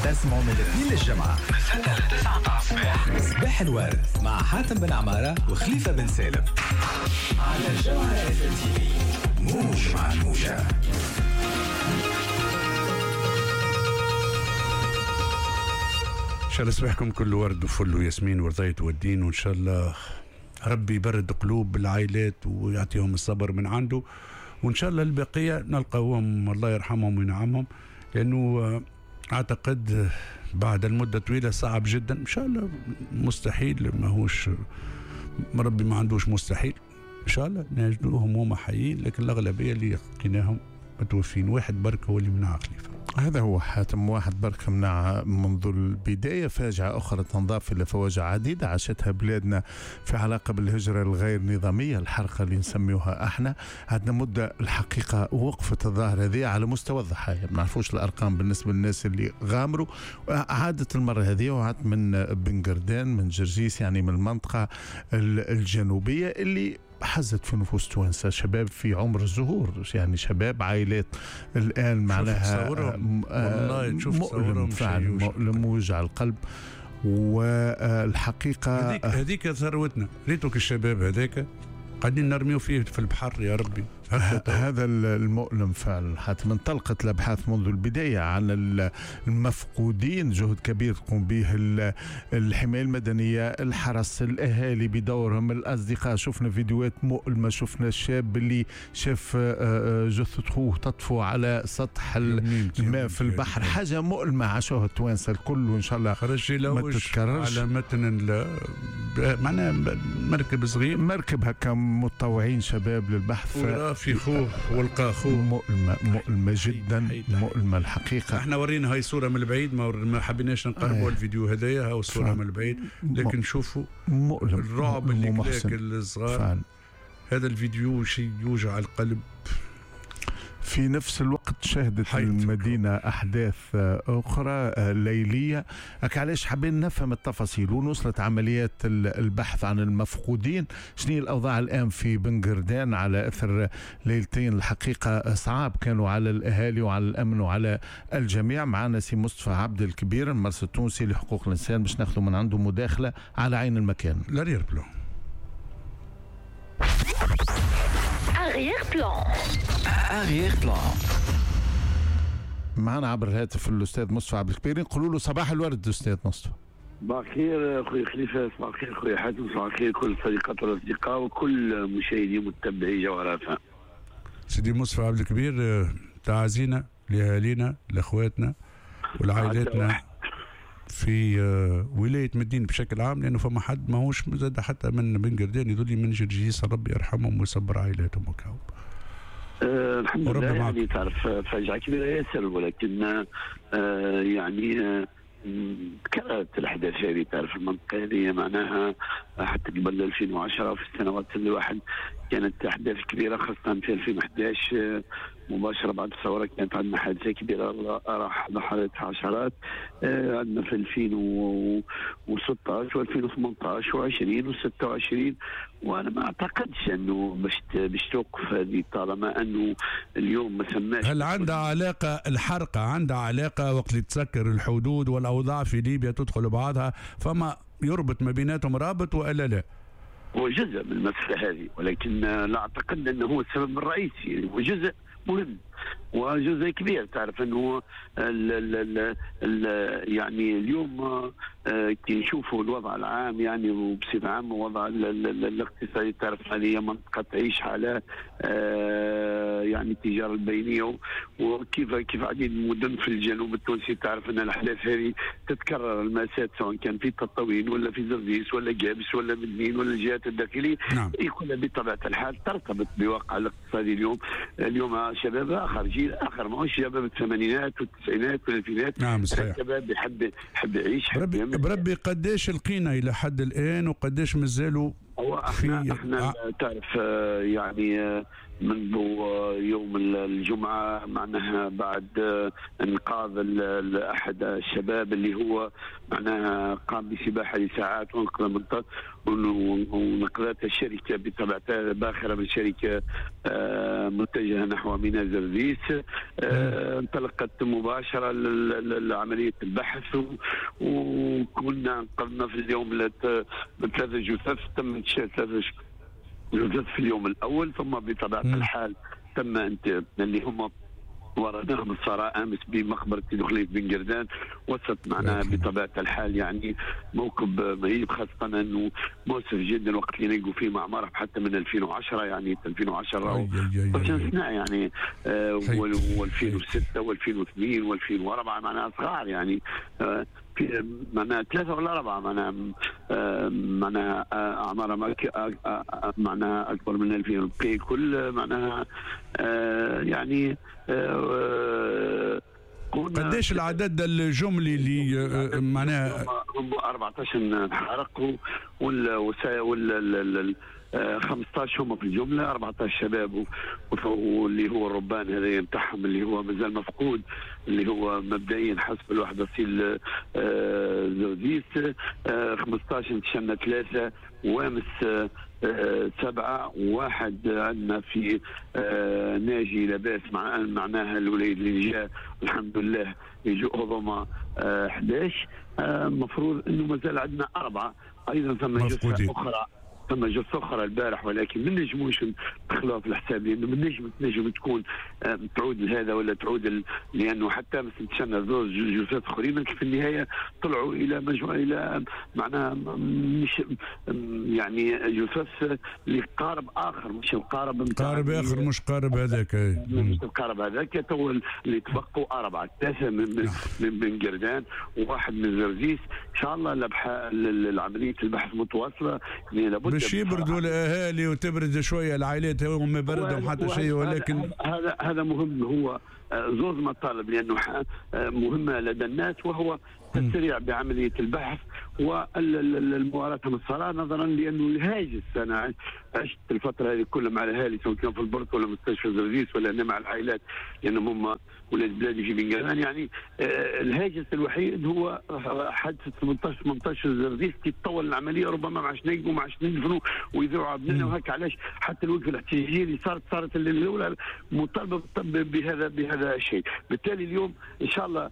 تسمعوا من الاثنين للجمعة من 6 ل 9 الصبح. صباح الورد مع حاتم بن عمارة وخليفة بن سالم على الجمعة FM TV. موج مع الموجة. إن شاء الله صباحكم كل ورد وفل وياسمين ورضيت والدين، وإن شاء الله ربي يبرد قلوب العائلات ويعطيهم الصبر من عنده، وإن شاء الله البقية نلقاهم الله يرحمهم وينعمهم، لأنه أعتقد بعد المدة طويلة صعب جدا. إن شاء الله مستحيل، ما هوش ربي ما عندوش مستحيل، إن شاء الله نجدوهم هما حيين، لكن الأغلبية اللي لقيناهم متوفين. واحد برك هو اللي منع خليفة. هذا هو حاتم، واحد برك منع منذ البداية. فاجعة أخرى تنضاف إلى فواجع عديدة عاشتها بلادنا في علاقة بالهجرة الغير نظامية، الحرقة اللي نسميوها احنا. عندنا مدة الحقيقة وقفت الظاهرة هذه على مستوى الضحايا، ما نعرفوش الأرقام بالنسبة للناس اللي غامروا. عادت المرة هذه وعادت من بن قردان، من جرجيس، يعني من المنطقة الجنوبية اللي حزت في نفوس توانسة، شباب في عمر الزهور، يعني شباب عائلات الآن معناها مؤلم، فعلا مؤلم ووجع القلب. والحقيقة هذيك ثروتنا، ريتوك الشباب هذاك قاعدين نرميو فيه في البحر يا ربي. هذا المؤلم فعلا. حتى انطلقت الابحاث منذ البدايه عن المفقودين، جهد كبير تقوم به الحمايه المدنيه، الحرس، الاهالي بدورهم، الاصدقاء. شفنا فيديوهات مؤلمه، شفنا الشاب اللي شاف جثه اخوه تطفو على سطح الماء في البحر، حاجه مؤلمه عاشوها التوانسه الكل، وان شاء الله خرج ما تتكررش. على متن معناها مركب صغير، مركب هكا متطوعين شباب للبحث في خوه والقى خوه. مؤلمة جدا، مؤلمة الحقيقة. احنا ورينا هاي صورة من البعيد، ما حبيناش نقربوا الفيديو هدايا، هاو الصورة من البعيد، لكن شوفوا مؤلم، الرعب اللي كلاك الصغار. هذا الفيديو شيء يوجع القلب. في نفس الوقت شهدت المدينة أحداث أخرى ليلية. علاش حابين نفهم التفاصيل. ونوصلت عمليات البحث عن المفقودين. شنو الأوضاع الآن في بن قردان على أثر ليلتين الحقيقة صعاب كانوا على الأهالي وعلى الأمن وعلى الجميع. معنا سي مصطفى عبد الكبير، المرصد التونسي لحقوق الإنسان، باش ناخذ من عنده مداخلة على عين المكان. لارير بلان. Arrière plan. Arrière plan. معنا عبر الهاتف الأستاذ مصطفى عبد الكبير، نقولوا له صباح الورد أستاذ مصطفى. صباح الخير اخوي خليفه، صباح الخير اخوي حاتم، صباح الخير كل الصديقات والاصدقاء وكل مشاهدي متبعي جوهر FM. سيدي مصطفى عبد الكبير، تعازينا لاهالينا لاخواتنا ولعائلاتنا في ولاية مدينة بشكل عام، لأنه فما حد ماهوش زاد حتى من بن قردان، يدل من جرجيس، ربي يرحمهم ويصبر عائلاتهم وكاو. الحمد لله. يعني تعرف فاجعة كبيرة ياسر، ولكن يعني تكررت الأحداث هذه. تعرف المنطقة هذه معناها حتى قبل 2010 في السنوات اللي واحد كانت أحداث كبيرة، خاصة في 2011 مباشرة بعد الثورة كانت عندنا حادثة كبيرة راح ضحايتها عشرات. عندنا في 2016 و2018 و20 و26، وأنا ما أعتقدش أنه باش توقف هذه طالما أنه اليوم ما سماش. هل عندها علاقة الحرقة، عندها علاقة وقت اللي تسكر الحدود والأوضاع في ليبيا تدخل بعضها، فما يربط ما بيناتهم رابط وإلا لا؟ هو جزء من المسألة هذه، ولكن لا أعتقد أنه هو السبب الرئيسي. هو جزء مهم وجزء كبير. تعرف أنه يعني اليوم كي نشوفوا الوضع العام يعني وبصفة عامة وضع الاقتصادي، تعرف هذه منطقة تعيش على يعني التجارة البينية، وكيف عديد المدن في الجنوب التونسي. تعرف أن الأحداث هذه تتكرر المأساة، سواء كان في تطاوين ولا في زرزيس ولا جابس ولا مدنين ولا الجهات الداخلية. نعم. كلها بطبيعة الحال ترتبط بواقع الاقتصادي اليوم شباب آخر، جيل آخر، ما هو شباب الثمانينات والتسعينات والألفينات. نعم صحيح. الشباب يحب يعيش، بربي قديش لقينا إلى حد الآن وقديش مازالوا. هو احنا تعرف يعني منذ يوم الجمعة معناها بعد انقاذ أحد الشباب اللي هو معناها قام بسباحة لساعات ونقذت الشركة بطبيعتها باخرة من شركة متجهة نحو ميناء زرزيس. انطلقت مباشرة لعملية البحث وكنا انقذنا في اليوم 3 جثث. تم انتشال 3 جثث في اليوم الأول، ثم بطبيعة الحال تم اللي هم وردناهم الصراع امس بمقبره دخلية بن قردان. وصلت معناها بطبيعه الحال يعني موكب مهيب، خاصه انه مؤسف جدا وقت اللي نلقوا فيه مع مرح حتى من 2010 يعني 2010 وشنسنا يعني و2006 و2002 و2004 معناها صغار يعني في معناها 3 ولا 4 معناها اعمارها معناها اكبر من 2000 كل معناها يعني قديش العدد الجملي اللي معناها هم 14 حرقوا وال 15 هم في الجمله، 14 شباب واللي هو الربان هذا نتاعهم اللي هو مازال مفقود، اللي هو مبدئيا حسب الوحده في زوزيس 15 انتشلنا 3 وامس 7 وواحد عندنا في ناجي لاباس معناها الوليد اللي جاء الحمد لله يجوا هضمه 11. المفروض انه مازال عندنا 4 ايضا ثم جثه اخرى البارح، ولكن ما نجموش ندخلوها في الحساب لانه من نجم تكون تعود لهذا ولا تعود لانه حتى مثلا انتشلنا جثث اخرين لكن في النهايه طلعوا الى مجموعه الى معناها مش يعني جثث لقارب اخر مش القارب قارب اخر مش قارب هذاك مش القارب هذاك تو اللي تبقوا 4 3 من بن قردان وواحد من زرزيس. ان شاء الله العمليه البحث متواصله يعني لابد باش يبردوا الاهالي وتبرد شويه العائلات هم يبردهم حتى شيء، ولكن هذا مهم. هو زوز مطالب لانه مهمه لدى الناس وهو التسريع بعمليه البحث والموالاة من الصلاة، نظرا لانه الهاجس انا عشت الفتره هذه كلها مع الاهالي سواء كان في البرك ولا مستشفى زرزيس ولا انا مع العائلات لانهم هم ولاد بلادي في بن قردان يعني الهاجس الوحيد هو حادثه 18 زرزيس كي تطول العمليه ربما ما عادش نلقوا ما عادش ندفنوا ويذرعوا عبدنا وهيك. علاش حتى الوقفه الاحتجاجيه اللي صارت الاولى مطالبه بهذا الشيء. بالتالي اليوم ان شاء الله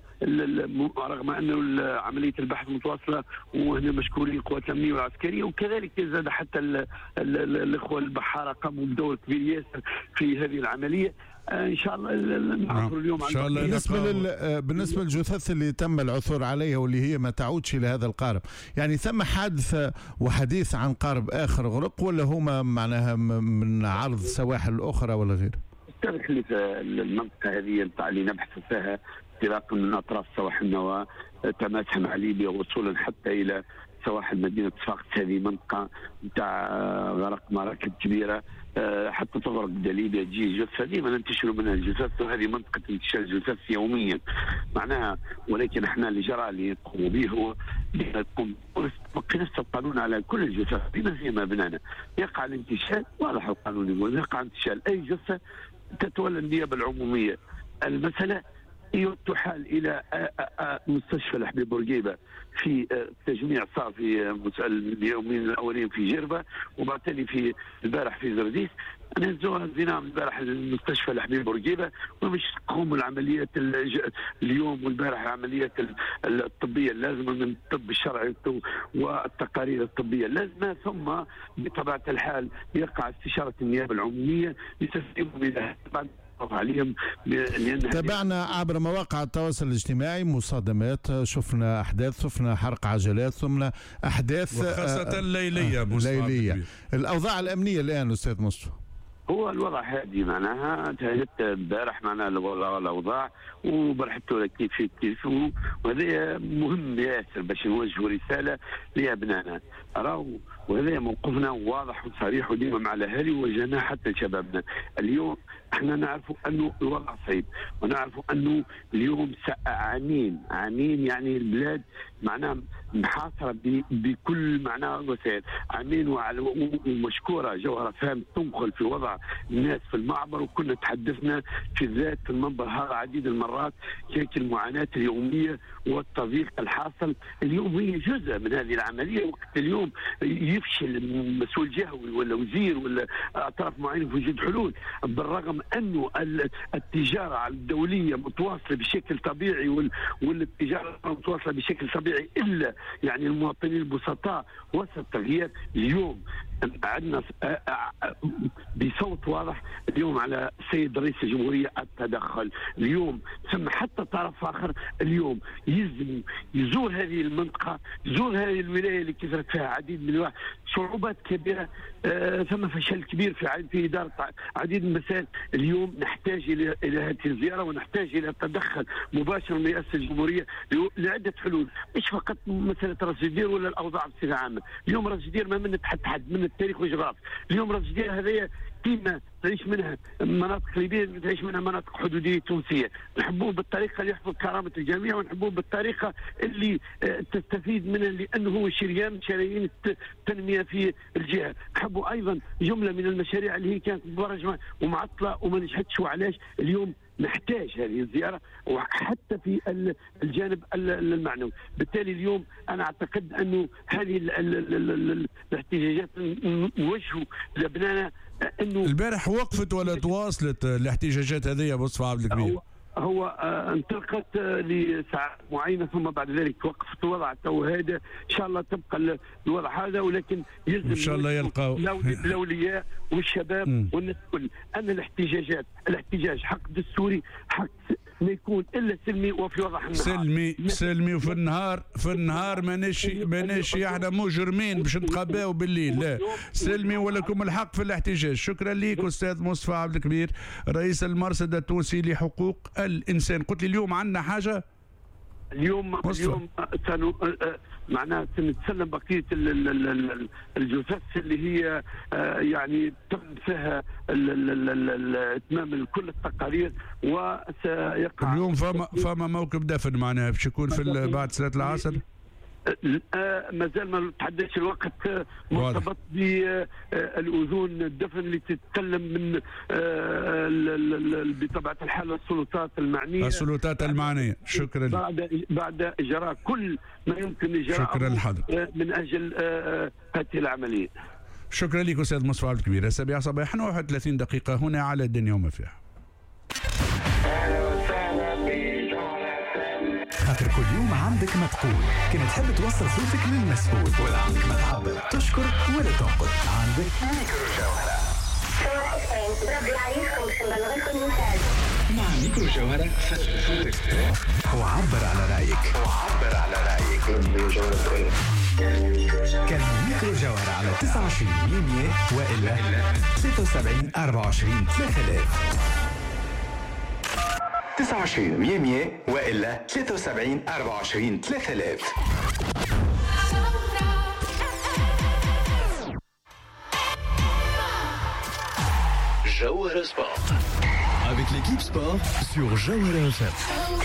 رغم انه عمليه البحث متواصله وهنا مشكورين القوات الامنيه والعسكريه وكذلك زاد حتى الاخوه البحاره قاموا بدور كبير ياسر في هذه العمليه. ان شاء الله نعثر اليوم إن شاء الله. بالنسبه للجثث اللي تم العثور عليها واللي هي ما تعودش الى هذا القارب، يعني ثم حادثه وحديث عن قارب اخر غرق ولا هما معناها من عرض سواحل اخرى ولا غير؟ بالتالي في المنطقه هذه نتاع اللي نبحث فيها انطلاقا من اطراف سواحلنا وتماسها مع ليبيا وصولا حتى الى سواحل مدينه صفاقس، هذه منطقه نتاع غرق مراكب كبيره حتى تغرق ليبيا تجي جثث ديما ننتشروا منها الجثث، وهذه منطقه انتشار الجثث يوميا معناها. ولكن احنا اللي جرى اللي نقوم به هو نقوم نفس القانون على كل الجثث بما فيما بنانا. يقع الانتشال واضح القانون يقول يقع انتشال اي جثه تتولى النيابه العموميه. المساله تحال الى مستشفى الحبيب بورقيبه في تجميع صار في اليومين الاولين في جربه وبعدين في البارح في زرزيس. نهزوها زينام البارح المستشفى الحبيب بورقيبه ومش تقوم العمليات اليوم والبارح العمليات الطبيه اللازمه من الطب الشرعي والتقارير الطبيه اللازمه، ثم بطبيعه الحال يقع استشاره النيابه العموميه لتسليمهم الى بعد عليهم. تابعنا عبر مواقع التواصل الاجتماعي مصادمات، شفنا احداث، شفنا حرق عجلات، ثم احداث وخاصه ليليه. الاوضاع الامنيه الان استاذ مصطفى؟ هو الوضع هادي معناها تهجت امبارح معناها الاوضاع وبرحتوا كيف وهذا مهم ياسر باش نوجهوا رساله لابنائنا. راهو وهذا موقفنا واضح وصريح وديما مع الاهالي ووجهناه حتى شبابنا. اليوم احنا نعرف انه الوضع صعيب، ونعرف انه اليوم عامين يعني البلاد معناها محاصره بكل معناها وسائل عامين، ومشكوره جوهره فهم تنقل في وضع الناس في المعبر. وكنا تحدثنا في ذات في المنبر هذا عديد المرات كيف المعاناه اليوميه والتضييق الحاصل. اليوم هي جزء من هذه العمليه. وقت اليوم يفشل مسؤول جهوي ولا وزير ولا اطراف معينه في وجود حلول، بالرغم انه التجاره الدوليه متواصله بشكل طبيعي والتجاره متواصله بشكل طبيعي الا يعني المواطنين البسطاء وسط تغيير. اليوم عندنا بصوت واضح اليوم على السيد رئيس الجمهوريه التدخل. اليوم ثم حتى طرف اخر اليوم يلزم يزور هذه المنطقه، يزور هذه الولايه اللي كثرت فيها عديد من صعوبات كبيره، ثم فشل كبير في اداره عديد من المسائل. اليوم نحتاج الى هذه الزياره ونحتاج الى تدخل مباشر من رئاسه الجمهوريه لعده حلول، مش فقط مساله راس جدير ولا الاوضاع بصفه عامه. اليوم راس جدير ما من حد من التاريخ والجغرافيا. اليوم راس جدير هذه كيما تعيش منها مناطق ليبيه تعيش منها مناطق حدوديه تونسيه، نحبوه بالطريقه اللي يحفظ كرامه الجميع، ونحبوه بالطريقه اللي تستفيد منها لانه هو شريان شرايين التنميه في الجهه. نحبوا ايضا جمله من المشاريع اللي هي كانت مبرمجه ومعطله وما نجحتش. وعلاش اليوم نحتاج هذه الزياره وحتى في الجانب المعنوي. بالتالي اليوم انا اعتقد انه هذه الاحتجاجات نوجهوا لابنائنا انه البارح وقفت ولا تواصلت الاحتجاجات هذه ابو صفا عبد الكبير؟ هو انطلقت لساعات معينه ثم بعد ذلك توقفت الوضع. تو هذا ان شاء الله تبقى الوضع هذا، ولكن يلزم ان شاء الله يلقاو الاولياء والشباب والناس الكل ان الاحتجاج حق دستوري، حق ما يكون الا سلمي وفي وضح النهار. سلمي وفي النهار ماناش احنا مجرمين باش نتقاباو بالليل، لا سلمي ولكم الحق في الاحتجاج. شكرا ليك استاذ مصطفى عبد الكبير رئيس المرصد التونسي لحقوق الانسان. قلت لي اليوم عندنا حاجه، اليوم معناها سنتسلم بقيه الجثث اللي هي يعني تم فيها اتمام كل التقارير، وسيقع اليوم فما موكب دفن معناها باش يكون في بعد صلاه العصر. مازال ما تحددش الوقت مرتبط بالاذون الدفن اللي تتكلم من بطبيعه الحال السلطات المعنيه. شكرا بعد اجراء كل ما يمكن اجراءه من اجل هذه العمليه. شكرا لك استاذ مصطفى عبد الكبير. 7 صباحا 31 دقيقه هنا على الدنيا وما فيها. خاطر كل يوم عندك ما تقول، كنت تحب توصل صوتك للمسؤول ولا عندك ما تعبر، تشكر ولا تنقد، عندك ميكرو جوهرة. مع ميكرو جوهرة سجل صوتك وعبر على رأيك. كان ميكرو جوهرة على 29 100 وإلا 73 24 3000. 29 100 وإلا 73 24 3000. Jawhara Sport avec l'équipe sport sur Jawhara FM.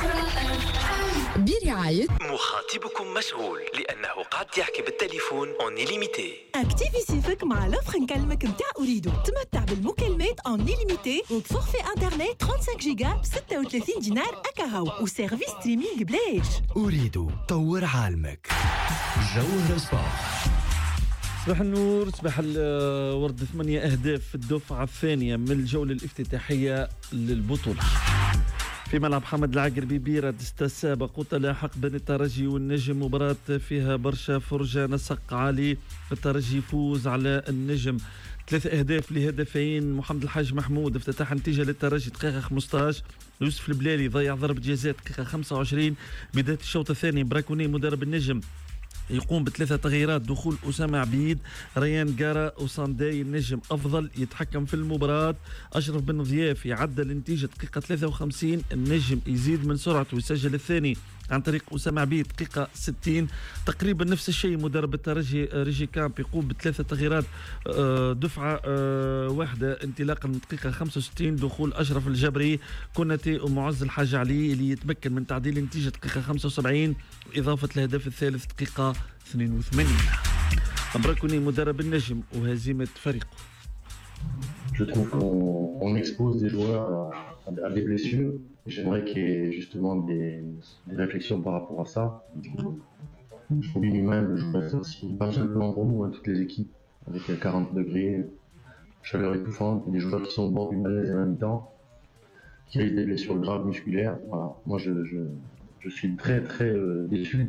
برعاية مخاطبكم مسؤول لأنه قاعد يحكي بالتليفون اون ليميتي. اكتيفي سيفك مع لوفر نكلمك نتاع أريدو. تمتع بالمكالمات اون ليميتي وبفورفي انترنت 35 جيجا ب 36 دينار أكاهو وسيرفيس ستريمينغ بلاش. أريدو طور عالمك. جوهرة سبورت. صباح النور، صباح الورد. 8 أهداف في الدفعة الثانية من الجولة الافتتاحية للبطولة في ملعب حمد العقربي بيرادس السابق وتلاحق بين الترجي والنجم. مباراة فيها برشا فرجة، نسق عالي. الترجي يفوز على النجم 3 أهداف لهدفين. محمد الحاج محمود افتتح نتيجة للترجي دقيقة 15. يوسف البلالي ضيع ضربة جزاء دقيقة 25. بداية الشوط الثاني براكوني مدرب النجم يقوم ب3 تغييرات، دخول أسامة عبيد، ريان قارا وصانداي. النجم أفضل يتحكم في المباراة. أشرف بن ضياف يعدل النتيجة دقيقة 53. النجم يزيد من سرعته ويسجل الثاني عن طريق أسامة عبيد دقيقة 60. تقريبا نفس الشيء مدرب الترجي ريجي كامب يقوم ب3 تغييرات دفعة واحدة انطلاقا من دقيقة 65 دخول أشرف الجبري كوناتي ومعز الحاج علي اللي يتمكن من تعديل النتيجة دقيقة 75 إضافة الهدف الثالث دقيقة 82. أمركوني مدرب النجم وهزيمة فريقه. Je trouve qu'on expose des joueurs à des blessures. J'aimerais qu'il y ait justement des réflexions par rapport à ça. Pour l'humain, le joueur, c'est aussi pas simplement pour nous, toutes les équipes, avec 40 degrés, chaleur étouffante, des joueurs qui sont au bord du malaise en même temps, qui risquent des blessures graves musculaires. Voilà. Moi, je suis très très déçu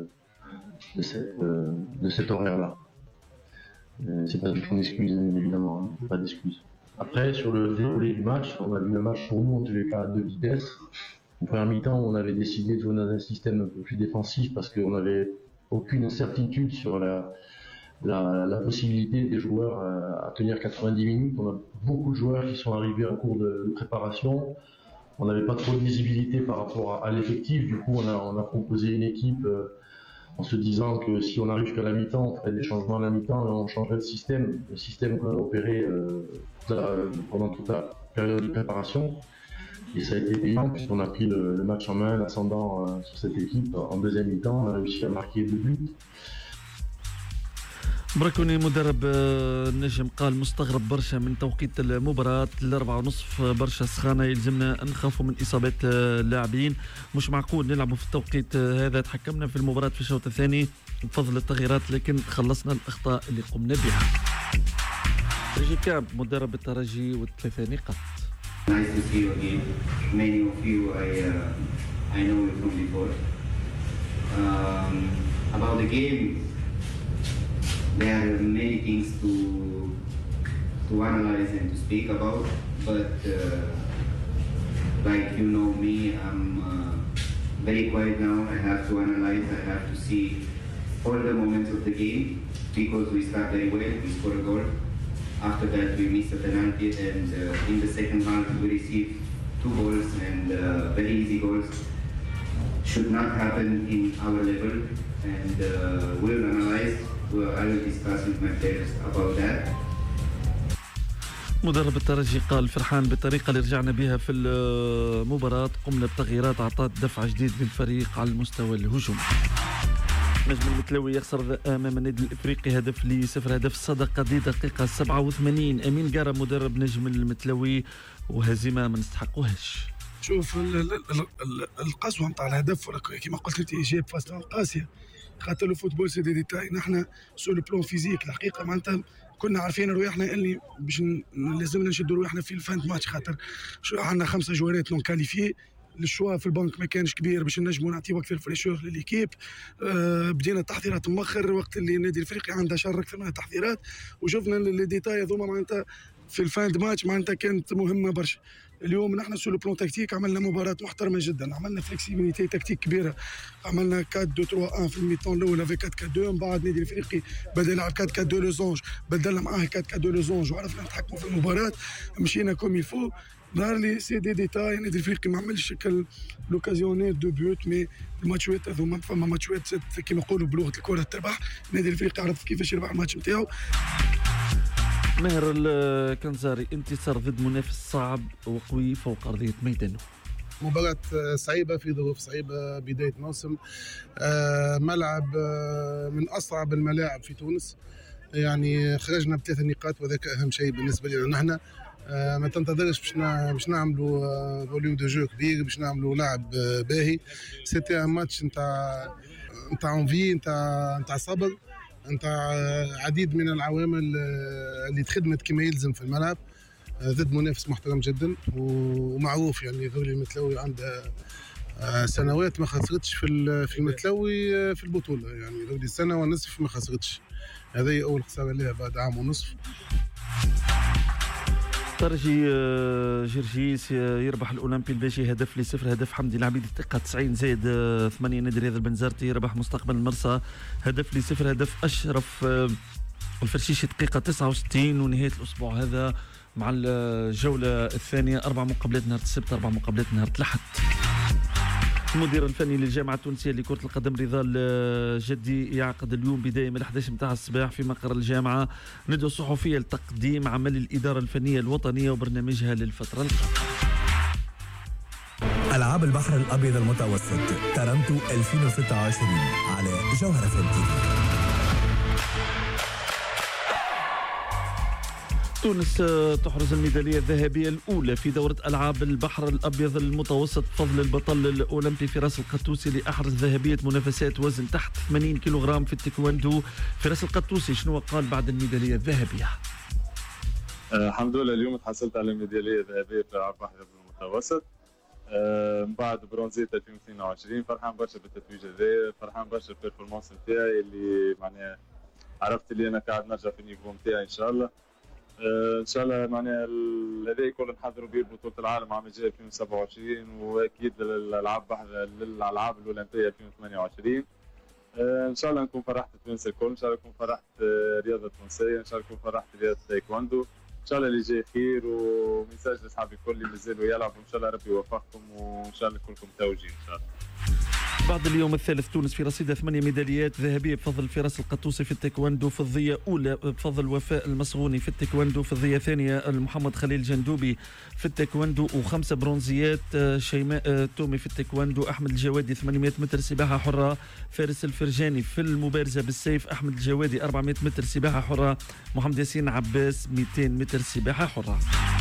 de cet horaire-là. C'est pas une excuse, évidemment, hein, pas d'excuse. Après, sur le déroulé du match, on a vu le match pour nous en tous les cas à 2 vitesses. En première mi-temps, on avait décidé de jouer dans un système un peu plus défensif parce qu'on n'avait aucune certitude sur la possibilité des joueurs à tenir 90 minutes. On a beaucoup de joueurs qui sont arrivés en cours de préparation. On n'avait pas trop de visibilité par rapport à l'effectif. Du coup, on a proposé une équipe en se disant que si on arrive jusqu'à la mi-temps, on ferait des changements à la mi-temps et on changerait le système qu'on a opéré pendant toute la période de préparation. Et ça a été payant puisqu'on a pris le match en main, l'ascendant sur cette équipe. En deuxième mi-temps, on a réussi à marquer 2 buts. بركوني مدرب النجم قال مستغرب برشا من توقيت المباراة 4:30 برشا سخانة يلزمنا نخافوا من إصابات اللاعبين مش معقول نلعبوا في التوقيت هذا تحكمنا في المباراة في الشوط الثاني بفضل التغييرات لكن خلصنا الأخطاء اللي قمنا بها. ريجي كامب مدرب الترجي و3 نقاط. Nice to see you again. Many of you I know you from before. About the game, there are many things to analyze and to speak about, but like you know me, I'm very quiet now. I have to analyze, I have to see all the moments of the game because we start very well, we score a goal. After that we miss a penalty and in the second half we receive 2 goals and very easy goals. Should not happen in our level and we'll analyze. I will discuss with my players about that. مدرب الترجي قال فرحان بالطريقة اللي رجعنا بها في المباراة قمنا بتغييرات أعطت دفع جديد للفريق على المستوى الهجومي. نجم المتلوي يخسر أمام النادي الإفريقي هدف ل0 هدف الصدقة دي دقيقة 87. أمين قارة مدرب نجم المتلوي وهزيمة ما نستحقوهاش. شوف القسوة نتاع الهدف كما قلت انت إيجاب فاستان قاسية خاطر الفوتبول سي دي ديتاي. نحن سو لو بلون فيزيك الحقيقة معناتها كنا عارفين رواحنا اللي باش لازمنا نشدوا رواحنا في الفانت ماتش خاطر عندنا 5 جوارات نون كاليفيي. الشوا في البنك ما كانش كبير باش نجموا نعطيو اكثر فريشور لليكيب. بدينا التحضيرات مؤخر وقت اللي النادي الافريقي عنده شر اكثر من التحضيرات وشفنا لي ديتاي هذوما معناتها في الفاند ماتش معناتها كانت مهمه برشا. اليوم نحن سو لو بلون تكتيك عملنا مباراه محترمه جدا. عملنا فلكسيبيليتي تكتيك كبيره. عملنا 4-2-3-1 في الميطون الاول في 4-4-2 من بعد النادي الافريقي بدا يلعب 4-4-2 لوزونج بدلنا معاه 4-4-2 لوزونج وعرفنا نتحكموا في المباراه. مشينا كوم يفو. ظهر لي سي دي ديتاي النادي الافريقي ما عملش لوكازيونير 2 بوت مي الماتشات هذوما فما ماتشات كيما نقولوا بلغه الكره تربح. النادي الافريقي عرف كيفاش يربح الماتش نتاعو. ماهر الكنزاري انتصار ضد منافس صعب وقوي فوق أرضية ميدانه. مباراة صعيبة في ظروف صعيبة بداية موسم. ملعب من أصعب الملاعب في تونس. يعني خرجنا ب3 نقاط وذاك أهم شيء بالنسبة لنا نحن. ما تنتظرش باش نعملوا فوليوم دو جو كبير باش نعملوا لعب باهي. سيتي ان ماتش نتاع انفي نتاع صبر نتاع عديد من العوامل اللي تخدمت كما يلزم في الملعب ضد منافس محترم جدا ومعروف. يعني ذولي المتلوي عنده سنوات ما خسرتش في المتلوي في البطولة. يعني ذولي سنة ونصف ما خسرتش. هذه أول خسارة لها بعد عام ونصف. ترجي جرجيس يربح الأولمبي الباشي هدف ل0 هدف حمدي العبيد دقيقة 90 زائد 8 نادي رياض البنزرتي يربح مستقبل المرسى هدف ل0 هدف أشرف الفرشيشي دقيقة 69. ونهاية الأسبوع هذا مع الجولة الثانية 4 مقابلات نهار السبت 4 مقابلات نهار الأحد. المدير الفني للجامعة التونسية لكرة القدم رضا الجدي يعقد اليوم بداية من 11 متاع الصباح في مقر الجامعة ندوة صحفية لتقديم عمل الإدارة الفنية الوطنية وبرنامجها للفترة القادمة. ألعاب البحر الأبيض المتوسط تورنتو 2026 على جوهرة فنتي. تونس تحرز الميدالية الذهبية الأولى في دورة ألعاب البحر الأبيض المتوسط بفضل البطل الأولمبي فراس القطوسي اللي أحرز ذهبية منافسات وزن تحت 80 كيلوغرام في التايكوندو. فراس القطوسي شنو قال بعد الميدالية الذهبية؟ الحمد لله اليوم تحصلت على الميدالية الذهبية في ألعاب البحر المتوسط من بعد برونزية 2022. فرحان برشا بالتتويج هذا، فرحان برشا بالبيرفورمانس نتاعي اللي معناها عرفت اللي أنا قاعد نرجع في النيفو نتاعي إن شاء الله. ان شاء الله معناها هذا يكون نحضروا به بطوله العالم عام الجاي 2027 واكيد للالعاب للالعاب الاولمبيه 2028. ان شاء الله نكون فرحت التونس الكل، ان شاء الله نكون فرحت رياضه تونسيه، ان شاء الله نكون فرحت رياضه تايكوندو، ان شاء الله اللي جاي خير. وميساج لاصحابي الكل اللي مازالوا يلعبوا ان شاء الله ربي يوفقكم وان شاء الله كلكم توجين ان شاء الله. بعد اليوم الثالث تونس في رصيدها 8 ميداليات ذهبية بفضل فراس القطوسي في التايكوندو، فضية أولى بفضل وفاء المصغوني في التايكوندو، فضية ثانية محمد خليل جندوبي في التايكوندو، و5 برونزيات شيماء تومي في التايكوندو، أحمد الجوادي 800 متر سباحة حرة، فارس الفرجاني في المبارزة بالسيف، أحمد الجوادي 400 متر سباحة حرة، محمد ياسين عباس 200 متر سباحة حرة.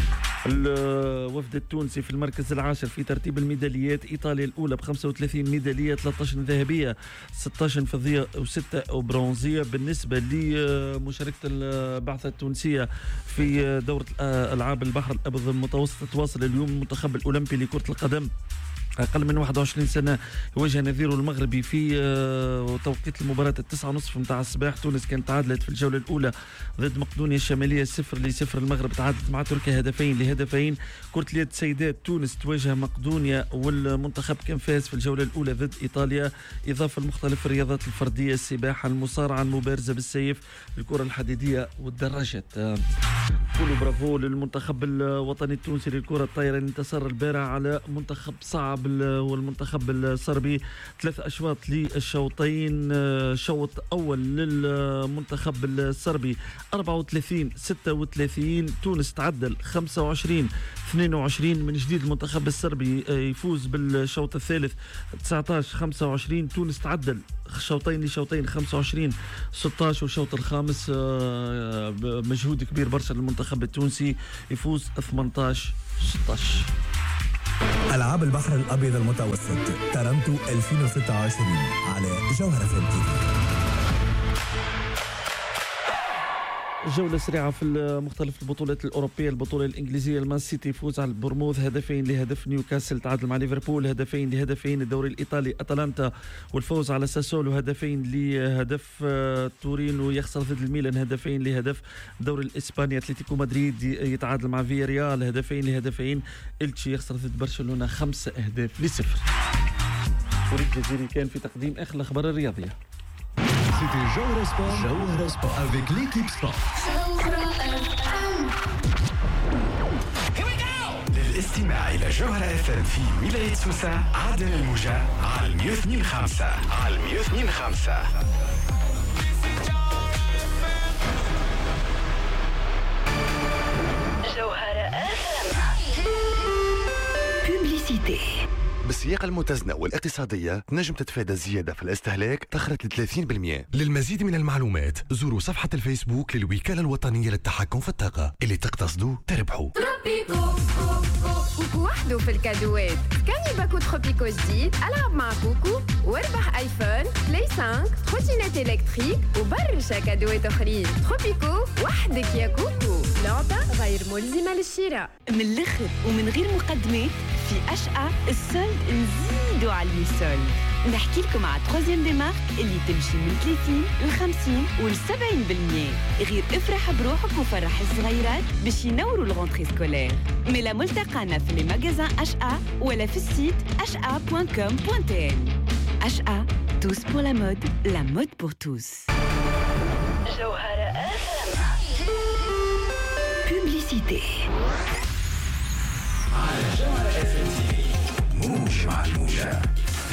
الوفد التونسي في المركز العاشر في ترتيب الميداليات، إيطاليا الأولى ب35 ميدالية، 13 ذهبية 16 فضية و6 برونزية. بالنسبة لمشاركة البعثة التونسية في دورة ألعاب البحر الأبيض المتوسط، تواصل اليوم المنتخب الأولمبي لكرة القدم أقل من 21 سنة يواجه نظيره المغربي في توقيت المباراة 9:30 متاع الصباح. تونس كانت تعادلت في الجولة الأولى ضد مقدونيا الشمالية 0-0. المغرب تعادلت مع تركيا 2-2. كرة اليد سيدات تونس تواجه مقدونيا والمنتخب كان فاز في الجولة الأولى ضد إيطاليا. إضافة لمختلف الرياضات الفردية، السباحة، المصارعة، المبارزة بالسيف، الكرة الحديدية والدراجات. كل برافو للمنتخب الوطني التونسي للكرة الطايرة اللي انتصر البارح على منتخب صعب والمنتخب الصربي. 3 أشواط للشوطين. شوط أول للمنتخب الصربي 34-36. تونس تعدل 25-22. من جديد المنتخب الصربي يفوز بالشوط الثالث 19-25. تونس تعدل شوطين لشوطين 25-16. والشوط الخامس مجهود كبير برشا للمنتخب التونسي يفوز 18-16. ألعاب البحر الأبيض المتوسط تورنتو 2026 على جوهرة فنتي. جولة سريعة في مختلف البطولات الأوروبية. البطولة الإنجليزية، المان سيتي يفوز على البرموث 2-0. نيوكاسل تعادل مع ليفربول 2-2. الدوري الإيطالي أتلانتا والفوز على ساسولو 2-0. تورينو يخسر ضد الميلان 2-0. الدوري الإسباني أتلتيكو مدريد يتعادل مع فياريال 2-2. إلتشي يخسر ضد برشلونة 5-0. وليد جزيري كان في تقديم آخر الأخبار الرياضية. C'était Jawhara Sport avec l'équipe Sport. للاستماع إلى جوهرة FM في ولاية سوسة عدن الموجة على 102.5 على 102.5. جوهرة FM. Publicité. بالسياقة المتزنة والاقتصادية تنجم تتفادى زيادة في الاستهلاك تخرج 30%. للمزيد من المعلومات زوروا صفحة الفيسبوك للوكالة الوطنية للتحكم في الطاقة. اللي تقتصدوا تربحوا. كوكو وحده في الكادوات. كاني باكو تروبيكو جديد، ألعب مع كوكو واربح آيفون، بلاي 5، تروتينات إلكتريك وبرشا كادوات أخرين. تروبيكو وحدك يا كوكو. لعبة غير ملزمة للشراء. من الآخر ومن غير مقدمات، في أشقى السولد نزيدوا عليه السولد. نحكي لكم على 3 ديمارك اللي تمشي من 30 ل 50 و 70%. غير افرح بروحك وفرح الصغيرات باش ينوروا الغونتري سكولير. ملا ملتقانا في لي ماغازان أشقى ولا في السيت ashqa.com.tn. أشقى tous pour la mode pour tous. جوهرة FM. Publicité. على جوهرة FM موج مع الموجة.